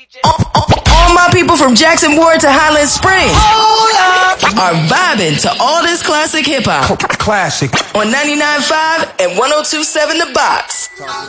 All my people from Jackson Ward to Highland Springs are vibing to all this classic hip hop. Classic. On 99.5 and 102.7 The Box.